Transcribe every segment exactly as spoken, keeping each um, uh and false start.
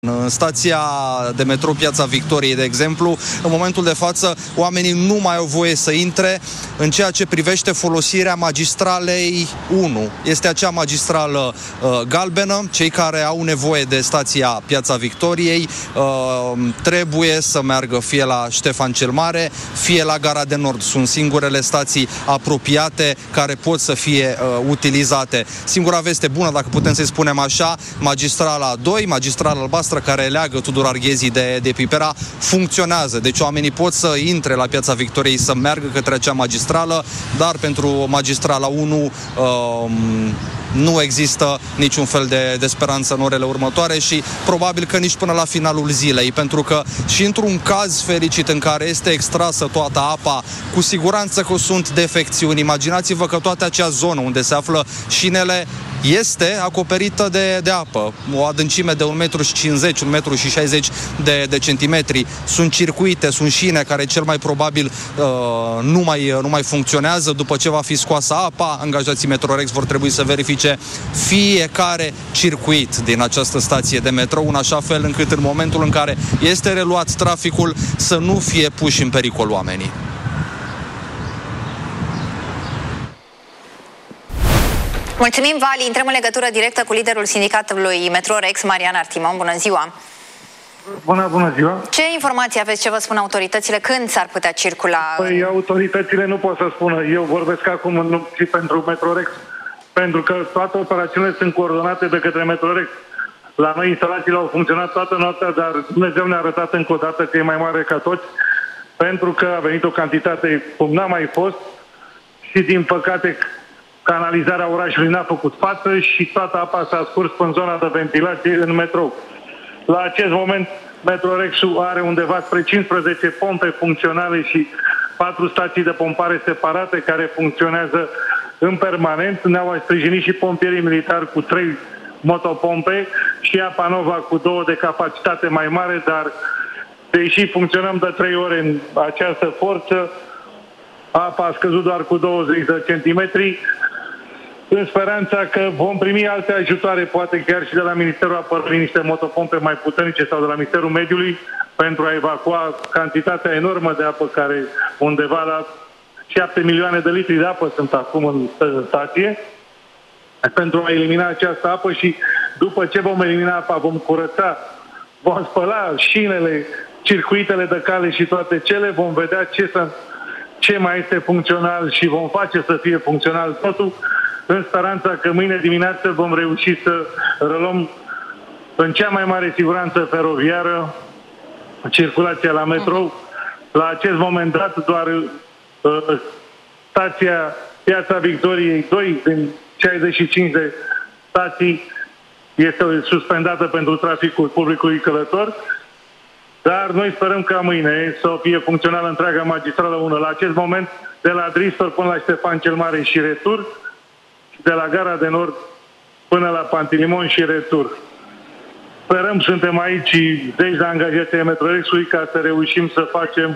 În stația de metrou Piața Victoriei, de exemplu, în momentul de față, oamenii nu mai au voie să intre în ceea ce privește folosirea magistralei unu. Este acea magistrală uh, galbenă. Cei care au nevoie de stația Piața Victoriei uh, trebuie să meargă fie la Ștefan cel Mare, fie la Gara de Nord. Sunt singurele stații apropiate care pot să fie uh, utilizate. Singura veste bună, dacă putem să-i spunem așa, magistrala doi, magistrala albastră, care leagă Tudor Arghezi de, de Pipera, funcționează. Deci oamenii pot să intre la Piața Victoriei, să meargă către acea magistrală, dar pentru magistrala unu um, nu există niciun fel de, de speranță în orele următoare și probabil că nici până la finalul zilei, pentru că și într-un caz fericit în care este extrasă toată apa, cu siguranță că sunt defecțiuni. Imaginați-vă că toată acea zonă unde se află șinele este acoperită de, de apă. O adâncime de un metru și cincizeci, un metru și șaizeci de, de centimetri. Sunt circuite, sunt șine care cel mai probabil uh, nu, mai, nu mai funcționează. După ce va fi scoasă apa, angajații Metrorex vor trebui să verifice fiecare circuit din această stație de metrou, în așa fel încât în momentul în care este reluat traficul să nu fie puși în pericol oamenii. Mulțumim, Vali. Intrăm în legătură directă cu liderul sindicatului Metrorex, Marian Artimon. Bună ziua! Bună, bună ziua! Ce informații aveți, ce vă spun autoritățile? Când s-ar putea circula? Păi, autoritățile nu pot să spună. Eu vorbesc acum nu, și pentru Metrorex, pentru că toate operațiunile sunt coordonate de către Metrorex. La noi instalațiile au funcționat toată noaptea, dar Dumnezeu ne-a arătat încă o dată că e mai mare ca toți, pentru că a venit o cantitate cum n-a mai fost și, din păcate, canalizarea orașului n-a făcut față și toată apa s-a scurs în zona de ventilație în metrou. La acest moment, Metrorex-ul are undeva spre cincisprezece pompe funcționale și patru stații de pompare separate care funcționează în permanent. Ne-au sprijinit și pompierii militari cu trei motopompe și Apa Nova cu două de capacitate mai mare, dar deși funcționăm de trei ore în această forță, apa a scăzut doar cu douăzeci de centimetri, în speranța că vom primi alte ajutoare, poate chiar și de la Ministerul Apărării, niște motopompe mai puternice sau de la Ministerul Mediului, pentru a evacua cantitatea enormă de apă, care undeva la șapte milioane de litri de apă sunt acum în stație, pentru a elimina această apă și după ce vom elimina apa, vom curăța, vom spăla șinele, circuitele de cale și toate cele, vom vedea ce, să, ce mai este funcțional și vom face să fie funcțional totul, în speranța că mâine dimineață vom reuși să reluăm în cea mai mare siguranță feroviară circulația la metrou. La acest moment dat, doar uh, stația Piața Victoriei doi din șaizeci și cinci de stații este suspendată pentru traficul publicului călător, dar noi sperăm ca mâine să fie funcțională întreaga magistrală unu. La acest moment, de la Dristor până la Ștefan cel Mare și retur, de la Gara de Nord până la Pantilimon și retur. Sperăm, suntem aici zeci de angajați ai Metrorex-ului ca să reușim să facem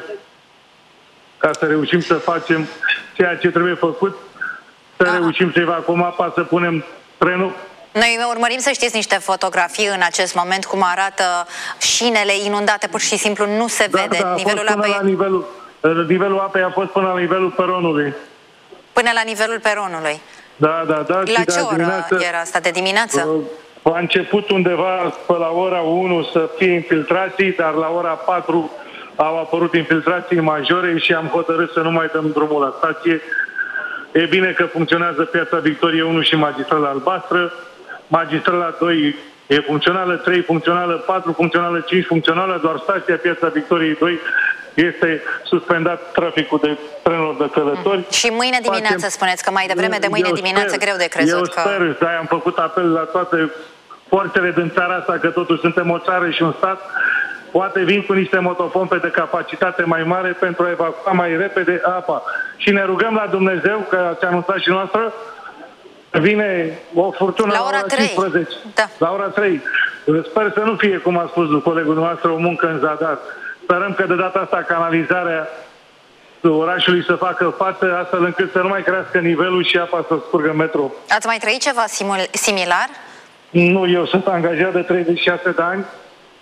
ca să reușim să facem ceea ce trebuie făcut, să Aha. reușim să evacuăm apa, să punem trenul. Noi urmărim, să știți, niște fotografii în acest moment, cum arată șinele inundate, pur și simplu nu se da, vede da, nivelul apei. La nivelul, nivelul apei a fost până la nivelul peronului. Până la nivelul peronului. Da, da, da. La ce oră era asta? De dimineață? A început undeva pe la ora unu să fie infiltrații, dar la ora patru au apărut infiltrații majore și am hotărât să nu mai dăm drumul la stație. E bine că funcționează Piața Victoriei unu și magistrala albastră. Magistrala doi e funcțională, trei funcțională, patru funcțională, cinci funcțională, doar stația Piața Victoriei doi este suspendat traficul de trenuri de călători. Și mâine dimineață, Facem... spuneți că mai devreme de mâine dimineață sper, greu de crezut. Eu că... sper, dar am făcut apel la toate forțele din țara asta, că totuși suntem o țară și un stat, poate vin cu niște motopompe de capacitate mai mare pentru a evacua mai repede apa. Și ne rugăm la Dumnezeu, că ați anunțat și noastră, vine o furtună la ora trei. cincisprezece. Da. La ora trei. Sper să nu fie, cum a spus colegul nostru, o muncă în zadar. Sperăm că de data asta canalizarea orașului să facă față, astfel încât să nu mai crească nivelul și apa să scurgă metrou. Ați mai trăit ceva similar? Nu, eu sunt angajat de treizeci și șase de ani.